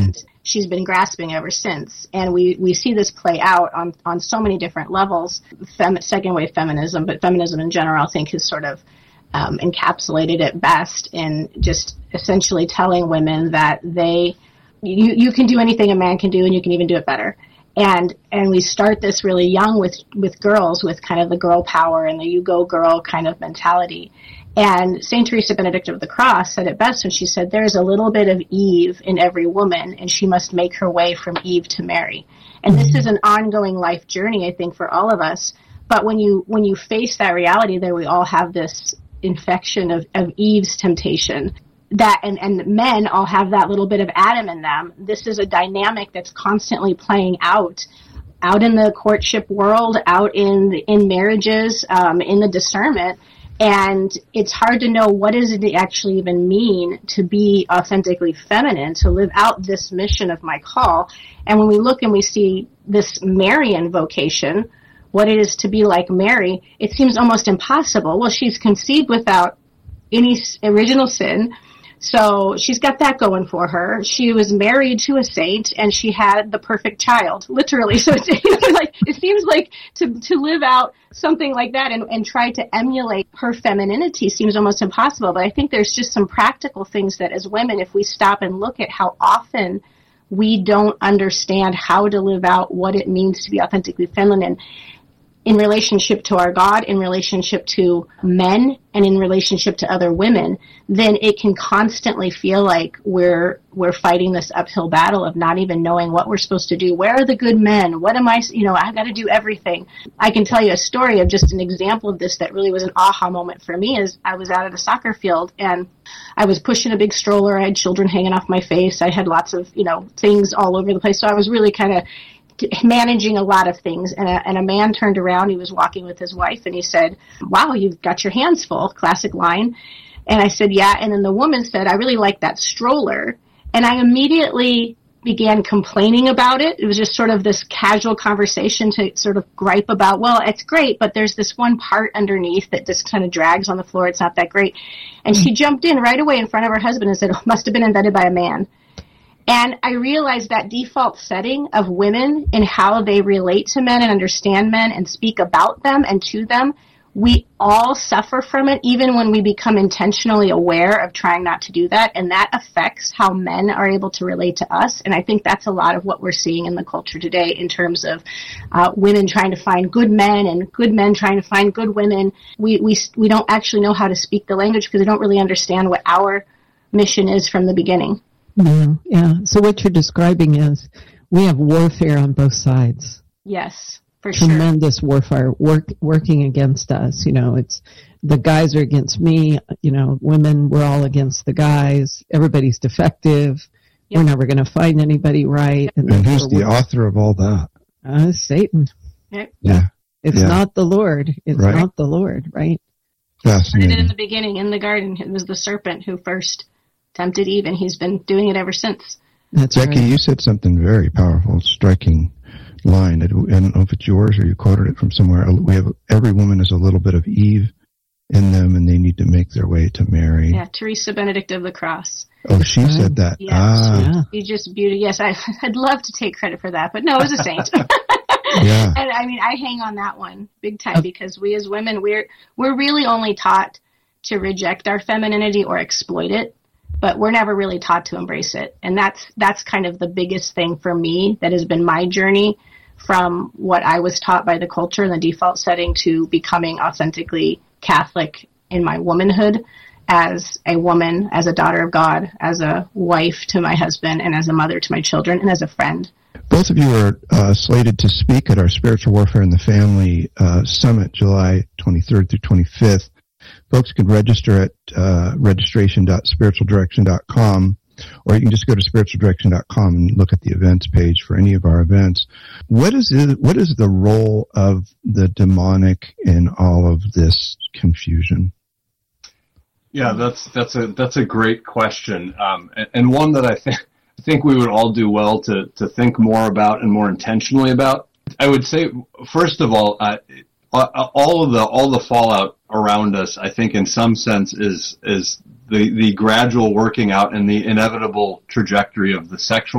and she's been grasping ever since. And we see this play out on so many different levels. Second wave feminism, but feminism in general, I think, has sort of encapsulated it best in just essentially telling women that you can do anything a man can do, and you can even do it better. And we start this really young with girls, with kind of the girl power and the you go girl kind of mentality. And St. Teresa Benedict of the Cross said it best when she said, there's a little bit of Eve in every woman, and she must make her way from Eve to Mary. And this is an ongoing life journey, I think, for all of us. But when you face that reality that we all have this infection of Eve's temptation, that and men all have that little bit of Adam in them, this is a dynamic that's constantly playing out in the courtship world, out in marriages, in the discernment. And it's hard to know what does it actually even mean to be authentically feminine, to live out this mission of my call. And when we look and we see this Marian vocation, what it is to be like Mary, it seems almost impossible. Well, she's conceived without any original sin, so she's got that going for her. She was married to a saint, and she had the perfect child, literally. So it seems like to live out something like that and try to emulate her femininity seems almost impossible. But I think there's just some practical things that as women, if we stop and look at how often we don't understand how to live out what it means to be authentically feminine in relationship to our God, in relationship to men, and in relationship to other women, then it can constantly feel like we're fighting this uphill battle of not even knowing what we're supposed to do. Where are the good men? What am I, I've got to do everything. I can tell you a story of just an example of this that really was an aha moment for me. Is I was out at a soccer field and I was pushing a big stroller. I had children hanging off my face. I had lots of, things all over the place. So I was really kind of managing a lot of things, and a man turned around. He was walking with his wife, and he said, "Wow, you've got your hands full," classic line. And I said, "Yeah." And then the woman said, "I really like that stroller." And I immediately began complaining about it. It was just sort of this casual conversation to sort of gripe about, well, it's great, but there's this one part underneath that just kind of drags on the floor. It's not that great. And she jumped in right away in front of her husband and said, "Oh, must have been invented by a man." And I realized that default setting of women and how they relate to men and understand men and speak about them and to them, we all suffer from it, even when we become intentionally aware of trying not to do that. And that affects how men are able to relate to us. And I think that's a lot of what we're seeing in the culture today in terms of women trying to find good men and good men trying to find good women. We don't actually know how to speak the language because we don't really understand what our mission is from the beginning. Yeah. So what you're describing is we have warfare on both sides. Yes, for sure. Tremendous warfare working against us. It's the guys are against me. Women, we're all against the guys. Everybody's defective. Yep. We're never going to find anybody right. And who's the author of all that? Satan. Yep. Yeah. It's not the Lord. It's right. Not the Lord, right? Fascinating. Started in the beginning in the garden. It was the serpent who first tempted Eve, and he's been doing it ever since. That's Becky, right. you said something very powerful, striking line. I don't know if it's yours or you quoted it from somewhere. We have every woman has a little bit of Eve in them, and they need to make their way to Mary. Yeah, Teresa Benedict of the Cross. Oh, she said that. Yeah, she's just beauty. Yes, I'd love to take credit for that, but no, it was a saint. Yeah. And I mean, I hang on that one big time because we as women, we're really only taught to reject our femininity or exploit it. But we're never really taught to embrace it. And that's kind of the biggest thing for me that has been my journey from what I was taught by the culture and the default setting to becoming authentically Catholic in my womanhood as a woman, as a daughter of God, as a wife to my husband, and as a mother to my children, and as a friend. Both of you are slated to speak at our Spiritual Warfare in the Family Summit, July 23rd through 25th. Folks can register at registration.spiritualdirection.com, or you can just go to spiritualdirection.com and look at the events page for any of our events. What is the role of the demonic in all of this confusion? Yeah, that's a great question, and one that I think we would all do well to think more about and more intentionally about. I would say, first of all, all the fallout around us, I think, in some sense, is the gradual working out and the inevitable trajectory of the sexual